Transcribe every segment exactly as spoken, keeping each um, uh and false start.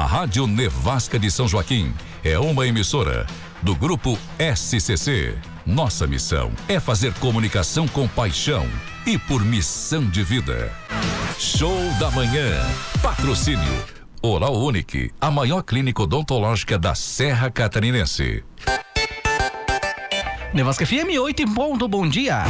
Rádio Nevasca de São Joaquim é uma emissora do Grupo S C C. Nossa missão é fazer comunicação com paixão e por missão de vida. Show da Manhã. Patrocínio Oral Unique, a maior clínica odontológica da Serra Catarinense. Nevasca F M, oito em ponto, bom dia.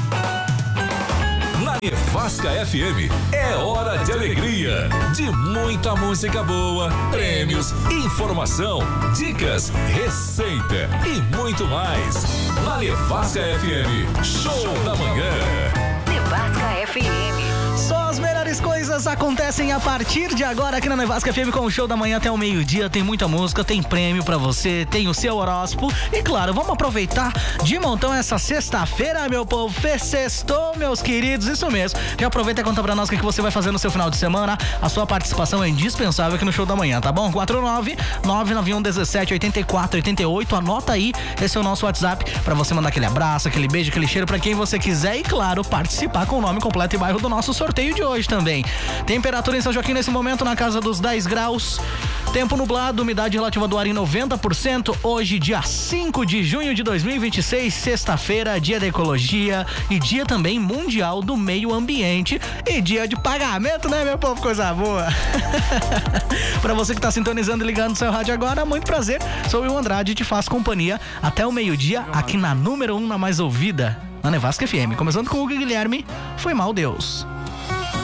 Na Nevasca F M é hora de alegria, de muita música boa, prêmios, informação, dicas, receita e muito mais. Na Nevasca F M, show da manhã. Nevasca F M. Só as melhores coisas acontecem a partir de agora aqui na Nevasca F M com o show da manhã até o meio-dia. Tem muita música, tem prêmio pra você, tem o seu horóscopo e claro, vamos aproveitar de montão essa sexta-feira, meu povo. Sextou, meus queridos, isso mesmo. Já aproveita e conta pra nós o que você vai fazer no seu final de semana. A sua participação é indispensável aqui no show da manhã, tá bom? quatro nove nove nove um um sete oito quatro oito oito, anota aí, esse é o nosso WhatsApp pra você mandar aquele abraço, aquele beijo, aquele cheiro pra quem você quiser e claro, participar com o nome completo e bairro do nosso sorteio de hoje também. Temperatura em São Joaquim nesse momento na casa dos dez graus. Tempo nublado, umidade relativa do ar em noventa por cento. Hoje, dia cinco de junho de dois mil e vinte e seis, sexta-feira, dia da ecologia e dia também mundial do meio ambiente e dia de pagamento, né, meu povo? Coisa boa. Pra você que tá sintonizando e ligando no seu rádio agora, muito prazer. Sou o Will Andrade e te faço companhia até o meio-dia aqui na número um, na mais ouvida, na Nevasca F M. Começando com o Hugo Guilherme, Foi Mal Deus.